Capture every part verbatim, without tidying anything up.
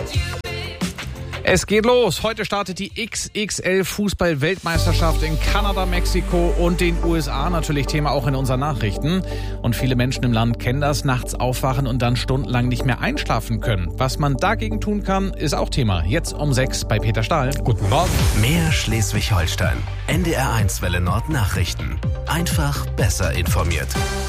Es geht los. Heute startet die X X L-Fußball-Weltmeisterschaft in Kanada, Mexiko und den U S A. Natürlich Thema auch in unseren Nachrichten. Und viele Menschen im Land kennen das, nachts aufwachen und dann stundenlang nicht mehr einschlafen können. Was man dagegen tun kann, ist auch Thema. Jetzt um sechs bei Peter Stahl. Guten Morgen. Mehr Schleswig-Holstein. N D R eins Welle Nord Nachrichten. Einfach besser informiert.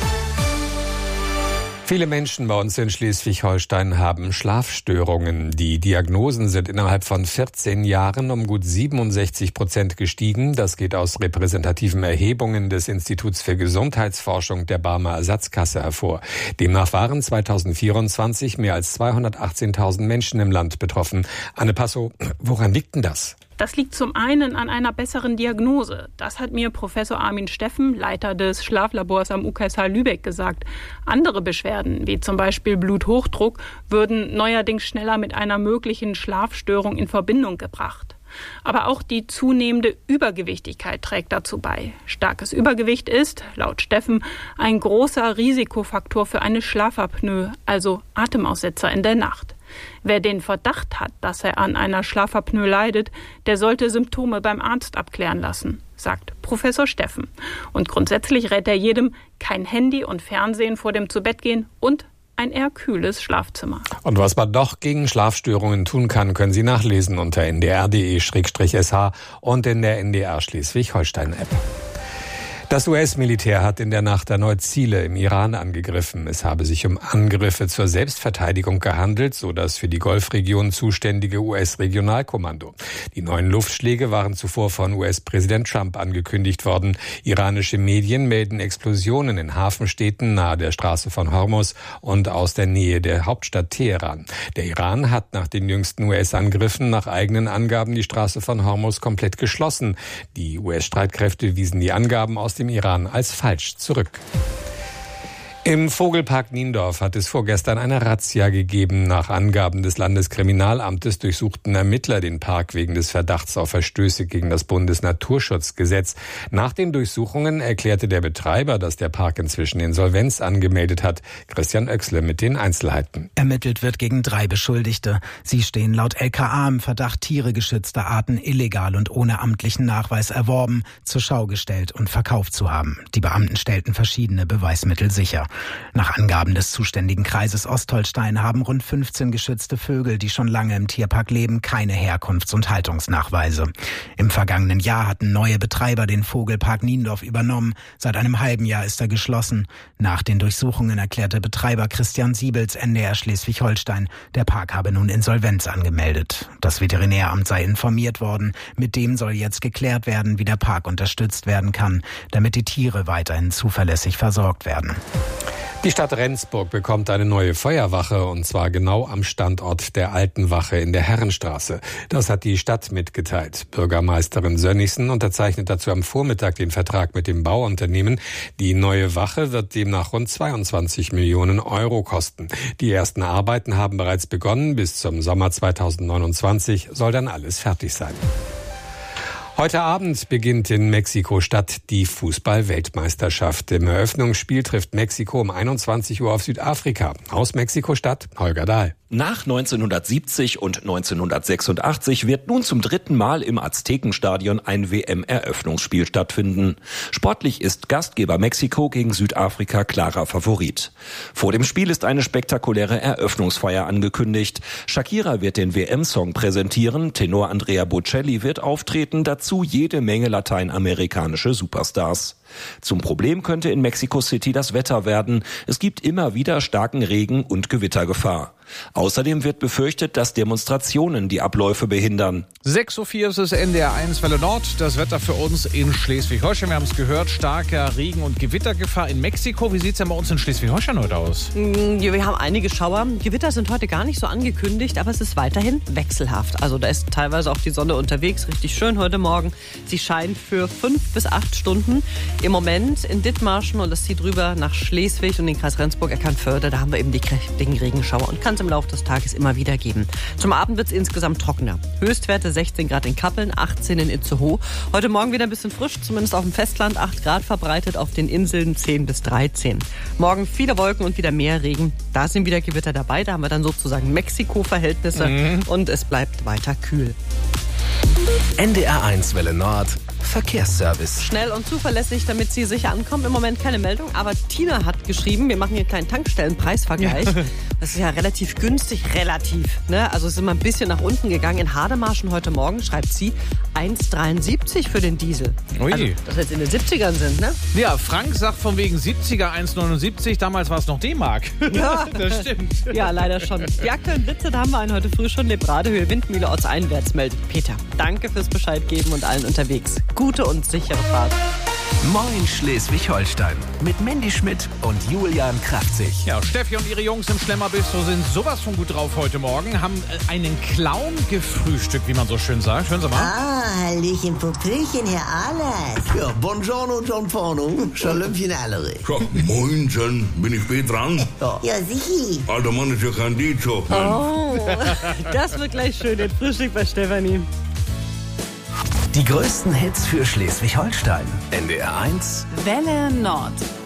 Viele Menschen bei uns in Schleswig-Holstein haben Schlafstörungen. Die Diagnosen sind innerhalb von vierzehn Jahren um gut siebenundsechzig Prozent gestiegen. Das geht aus repräsentativen Erhebungen des Instituts für Gesundheitsforschung der Barmer Ersatzkasse hervor. Demnach waren zweitausendvierundzwanzig mehr als zweihundertachtzehntausend Menschen im Land betroffen. Anne Passow, woran liegt denn das? Das liegt zum einen an einer besseren Diagnose. Das hat mir Professor Armin Steffen, Leiter des Schlaflabors am U K S H Lübeck, gesagt. Andere Beschwerden, wie zum Beispiel Bluthochdruck, würden neuerdings schneller mit einer möglichen Schlafstörung in Verbindung gebracht. Aber auch die zunehmende Übergewichtigkeit trägt dazu bei. Starkes Übergewicht ist, laut Steffen, ein großer Risikofaktor für eine Schlafapnoe, also Atemaussetzer in der Nacht. Wer den Verdacht hat, dass er an einer Schlafapnoe leidet, der sollte Symptome beim Arzt abklären lassen, sagt Professor Steffen. Und grundsätzlich rät er jedem, kein Handy und Fernsehen vor dem Zubettgehen und ein eher kühles Schlafzimmer. Und was man doch gegen Schlafstörungen tun kann, können Sie nachlesen unter n d r punkt d e slash s h und in der N D R Schleswig-Holstein-App. Das U S-Militär hat in der Nacht erneut Ziele im Iran angegriffen. Es habe sich um Angriffe zur Selbstverteidigung gehandelt, so das für die Golfregion zuständige U S-Regionalkommando. Die neuen Luftschläge waren zuvor von U S-Präsident Trump angekündigt worden. Iranische Medien melden Explosionen in Hafenstädten nahe der Straße von Hormuz und aus der Nähe der Hauptstadt Teheran. Der Iran hat nach den jüngsten U S-Angriffen nach eigenen Angaben die Straße von Hormuz komplett geschlossen. Die U S-Streitkräfte wiesen die Angaben aus dem Iran als falsch zurück. Im Vogelpark Niendorf hat es vorgestern eine Razzia gegeben. Nach Angaben des Landeskriminalamtes durchsuchten Ermittler den Park wegen des Verdachts auf Verstöße gegen das Bundesnaturschutzgesetz. Nach den Durchsuchungen erklärte der Betreiber, dass der Park inzwischen Insolvenz angemeldet hat. Christian Oechsle mit den Einzelheiten. Ermittelt wird gegen drei Beschuldigte. Sie stehen laut L K A im Verdacht, Tiere geschützter Arten illegal und ohne amtlichen Nachweis erworben, zur Schau gestellt und verkauft zu haben. Die Beamten stellten verschiedene Beweismittel sicher. Nach Angaben des zuständigen Kreises Ostholstein haben rund fünfzehn geschützte Vögel, die schon lange im Tierpark leben, keine Herkunfts- und Haltungsnachweise. Im vergangenen Jahr hatten neue Betreiber den Vogelpark Niendorf übernommen. Seit einem halben Jahr ist er geschlossen. Nach den Durchsuchungen erklärte Betreiber Christian Siebels N D R Schleswig-Holstein, der Park habe nun Insolvenz angemeldet. Das Veterinäramt sei informiert worden. Mit dem soll jetzt geklärt werden, wie der Park unterstützt werden kann, damit die Tiere weiterhin zuverlässig versorgt werden. Die Stadt Rendsburg bekommt eine neue Feuerwache, und zwar genau am Standort der alten Wache in der Herrenstraße. Das hat die Stadt mitgeteilt. Bürgermeisterin Sönnigsen unterzeichnet dazu am Vormittag den Vertrag mit dem Bauunternehmen. Die neue Wache wird demnach rund zweiundzwanzig Millionen Euro kosten. Die ersten Arbeiten haben bereits begonnen. Bis zum Sommer zweitausendneunundzwanzig soll dann alles fertig sein. Heute Abend beginnt in Mexiko-Stadt die Fußball-Weltmeisterschaft. Im Eröffnungsspiel trifft Mexiko um einundzwanzig Uhr auf Südafrika. Aus Mexiko-Stadt, Holger Dahl. Nach neunzehnhundertsiebzig und neunzehnhundertsechsundachtzig wird nun zum dritten Mal im Aztekenstadion ein W M-Eröffnungsspiel stattfinden. Sportlich ist Gastgeber Mexiko gegen Südafrika klarer Favorit. Vor dem Spiel ist eine spektakuläre Eröffnungsfeier angekündigt. Shakira wird den W M-Song präsentieren, Tenor Andrea Bocelli wird auftreten, dazu jede Menge lateinamerikanische Superstars. Zum Problem könnte in Mexico City das Wetter werden. Es gibt immer wieder starken Regen und Gewittergefahr. Außerdem wird befürchtet, dass Demonstrationen die Abläufe behindern. sechs Uhr vier ist es N D R eins Welle Nord. Das Wetter für uns in Schleswig-Holstein. Wir haben es gehört, starker Regen- und Gewittergefahr in Mexiko. Wie sieht es denn bei uns in Schleswig-Holstein heute aus? Ja, wir haben einige Schauer. Gewitter sind heute gar nicht so angekündigt, aber es ist weiterhin wechselhaft. Also da ist teilweise auch die Sonne unterwegs. Richtig schön heute Morgen. Sie scheint für fünf bis acht Stunden. Im Moment in Dithmarschen und das zieht rüber nach Schleswig und den Kreis Rendsburg-Eckernförde. Da haben wir eben die kräftigen Regenschauer und kann es im Laufe des Tages immer wieder geben. Zum Abend wird es insgesamt trockener. Höchstwerte sechzehn Grad in Kappeln, achtzehn in Itzehoe. Heute Morgen wieder ein bisschen frisch, zumindest auf dem Festland. acht Grad verbreitet, auf den Inseln zehn bis dreizehn. Morgen viele Wolken und wieder mehr Regen. Da sind wieder Gewitter dabei. Da haben wir dann sozusagen Mexiko-Verhältnisse mhm. und es bleibt weiter kühl. N D R eins Welle Nord Verkehrsservice. Schnell und zuverlässig, damit Sie sicher ankommen. Im Moment keine Meldung, aber Tina hat geschrieben, wir machen hier einen kleinen Tankstellenpreisvergleich. Ja. Das ist ja relativ günstig, relativ. Ne? Also es ist immer ein bisschen nach unten gegangen. In Hademarschen heute Morgen schreibt sie eins Komma dreiundsiebzig für den Diesel. Ui. Also, das jetzt in den siebzigern sind, ne? Ja, Frank sagt von wegen siebziger eins Komma neunundsiebzig. Damals war es noch D-Mark. Ja, das stimmt. Ja, leider schon. Die aktuellen Blitze, da haben wir einen heute früh schon. Lebradehöhe, Windmühle, ortseinwärts, meldet Peter. Danke fürs Bescheid geben und allen unterwegs. Gute und sichere Fahrt. Moin Schleswig-Holstein mit Mandy Schmidt und Julian Kraftzig. Ja, Steffi und ihre Jungs im Schlemmerbistro sind sowas von gut drauf heute Morgen. Haben einen Clown gefrühstückt, wie man so schön sagt. Hören Sie mal. Ah, Hallöchen, Popöchen, Herr Ahlers. Ja, buongiorno, John Porno. Schalömchen Allery. Ja, moin, John. Bin ich spät dran? Ja, ja sicher. Alter Mann ist ja kein D-Job. Oh, das wird gleich schön. Den Frühstück bei Stefanie. Die größten Hits für Schleswig-Holstein. N D R eins Welle Nord.